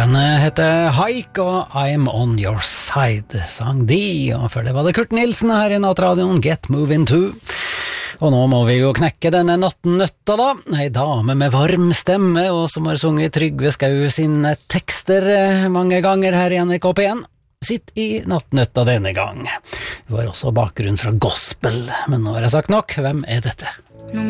Bandet heter Haik, og I'm on your side, sang de, og før det var det Kurt Nilsen her i Nattradioen, Get Moving To. Og nå må vi jo knekke denne nattnøtta da, ei dame med varm stemme, og som har sunget Trygve Skau sine tekster mange ganger her i NRK P1. Sitt i nattnøtta denne gang. Hun har også bakgrunn fra gospel, men nå har jeg sagt nok, hvem er dette?